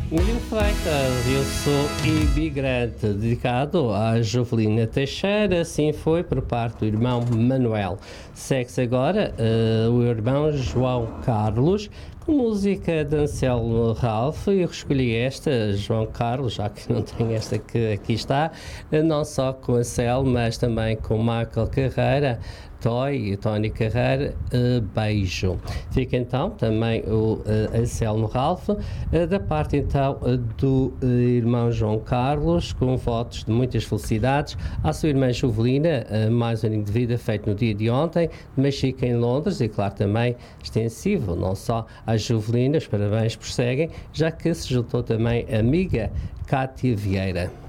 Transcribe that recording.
Mil Freitas, eu sou imigrante, dedicado à Jovelina Teixeira, assim foi por parte do irmão Manuel. Segue-se agora o irmão João Carlos, com música de Anselmo Ralph, e eu escolhi esta, João Carlos, já que não tenho esta que aqui está, não só com Anselmo, mas também com Michael Carreira, Toy e Tony Carreira, Beijo. Fica então também o Anselmo Ralph, da parte então do irmão João Carlos, com votos de muitas felicidades à sua irmã Jovelina, mais um aninho de vida feito no dia de ontem, mas fica em Londres, e claro também extensivo, não só à Jovelina, os parabéns prosseguem, já que se juntou também a amiga Cátia Vieira.